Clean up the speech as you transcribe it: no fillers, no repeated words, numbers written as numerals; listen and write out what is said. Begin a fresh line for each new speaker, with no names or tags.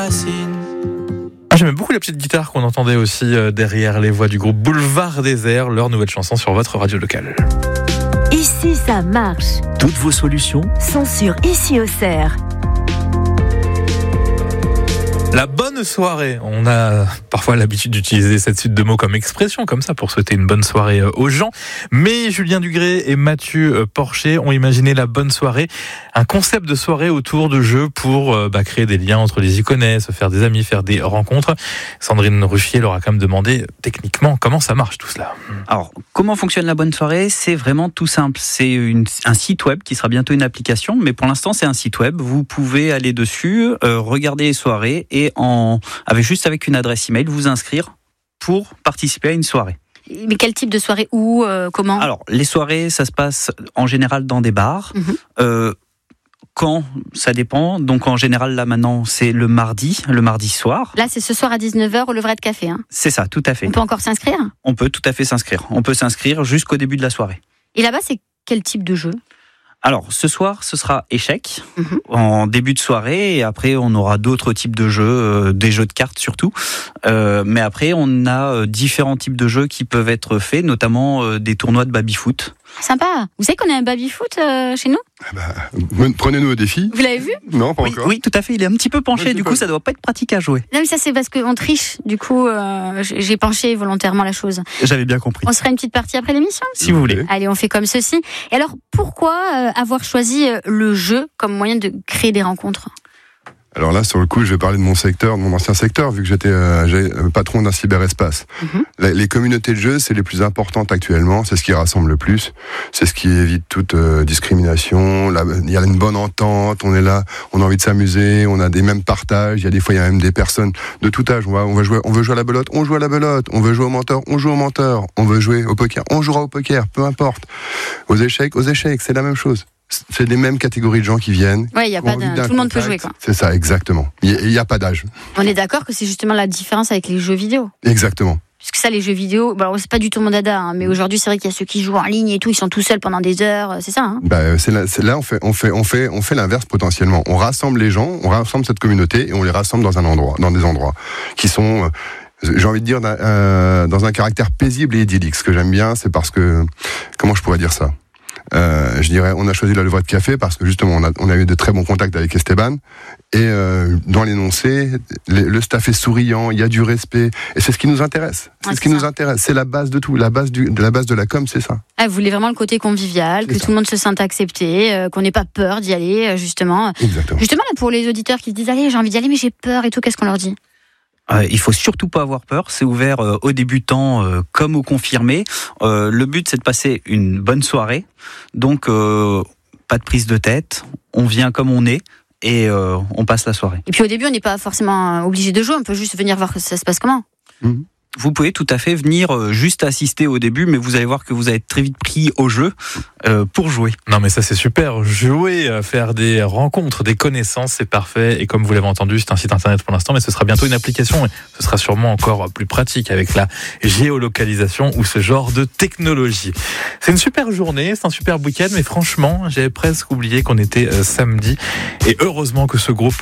J'aimais beaucoup la petite guitare qu'on entendait aussi derrière les voix du groupe Boulevard Désert, leur nouvelle chanson sur votre radio locale.
Ici, ça marche.
Toutes vos solutions
Sont sur Ici Auxerre.
La bonne soirée. On a parfois l'habitude d'utiliser cette suite de mots comme expression, comme ça, pour souhaiter une bonne soirée aux gens. Mais Julien Dugré et Mathieu Porcher ont imaginé la bonne soirée, un concept de soirée autour de jeux pour créer des liens entre les Iconais, se faire des amis, faire des rencontres. Sandrine Ruffier leur a quand même demandé techniquement comment ça marche tout cela.
Alors, comment fonctionne la bonne soirée ? C'est vraiment tout simple. C'est un site web qui sera bientôt une application, mais pour l'instant c'est un site web. Vous pouvez aller dessus, regarder les soirées et avec une adresse email, vous inscrire pour participer à une soirée.
Mais quel type de soirée ? Où ? Comment ?
Alors, les soirées, ça se passe en général dans des bars. Quand, ça dépend. Donc, en général, là, maintenant, c'est le mardi soir.
Là, c'est ce soir à 19h au Levrette Café. Hein.
C'est ça, tout à fait.
On peut encore s'inscrire ?
On peut tout à fait s'inscrire. On peut s'inscrire jusqu'au début de la soirée.
Et là-bas, c'est quel type de jeu ?
Alors, ce soir, ce sera échecs en début de soirée, et après, on aura d'autres types de jeux, des jeux de cartes surtout. Mais après, on a différents types de jeux qui peuvent être faits, notamment des tournois de baby-foot.
Sympa. Vous savez qu'on a un baby-foot chez nous ?
Prenez-nous au défi.
Vous l'avez vu ?
Non, pas encore.
Oui, tout à fait. Il est un petit peu penché, du coup, ça doit pas être pratique à jouer.
Non, mais ça, c'est parce qu'on triche. Du coup, j'ai penché volontairement la chose.
J'avais bien compris.
On se fera une petite partie après l'émission ?
Si vous voulez.
Allez, on fait comme ceci. Et alors, pourquoi avoir choisi le jeu comme moyen de créer des rencontres ?
Alors là, sur le coup, je vais parler de mon secteur, de mon ancien secteur, vu que j'étais patron d'un cyberespace. Les communautés de jeux, c'est les plus importantes actuellement, c'est ce qui rassemble le plus, c'est ce qui évite toute discrimination. Il y a une bonne entente, on est là, on a envie de s'amuser, on a des mêmes partages, il y a même des personnes de tout âge. On veut jouer à la belote, on joue à la belote, on veut jouer au menteur, on joue au menteur, on veut jouer au poker, on jouera au poker, peu importe. Aux échecs, c'est la même chose. C'est les mêmes catégories de gens qui viennent.
Ouais, il y a pas tout le monde peut jouer, quoi.
C'est ça, exactement. Il y a pas d'âge.
On est d'accord que c'est justement la différence avec les jeux vidéo.
Exactement.
Puisque ça, les jeux vidéo, c'est pas du tout mon dada, hein, mais aujourd'hui, c'est vrai qu'il y a ceux qui jouent en ligne et tout, ils sont tout seuls pendant des heures, c'est ça. Hein.
Là, on fait l'inverse potentiellement. On rassemble les gens, on rassemble cette communauté et on les rassemble dans des endroits qui sont, j'ai envie de dire, dans un caractère paisible et idyllique. Ce que j'aime bien, c'est parce que, comment je pourrais dire ça ? Je dirais, on a choisi la Levrette Café parce que justement on a eu de très bons contacts avec Esteban et dans l'énoncé, le staff est souriant, il y a du respect et c'est ce qui nous intéresse. Nous intéresse, c'est la base de tout, la base de la com, c'est ça.
Ah, vous voulez vraiment le côté convivial, que tout le monde se sente accepté, qu'on n'ait pas peur d'y aller, justement.
Exactement.
Justement là, pour les auditeurs qui se disent allez, j'ai envie d'y aller mais j'ai peur et tout, qu'est-ce qu'on leur dit ?
Il faut surtout pas avoir peur, c'est ouvert aux débutants comme aux confirmés. Le but, c'est de passer une bonne soirée, donc pas de prise de tête, on vient comme on est et on passe la soirée.
Et puis au début, on n'est pas forcément obligé de jouer, on peut juste venir voir que ça se passe comment.
Vous pouvez tout à fait venir juste assister au début, mais vous allez voir que vous allez être très vite pris au jeu pour jouer.
Non mais ça c'est super, jouer, faire des rencontres, des connaissances, c'est parfait. Et comme vous l'avez entendu, c'est un site internet pour l'instant, mais ce sera bientôt une application et ce sera sûrement encore plus pratique avec la géolocalisation ou ce genre de technologie. C'est une super journée, c'est un super week-end, mais franchement, j'avais presque oublié qu'on était samedi. Et heureusement que ce groupe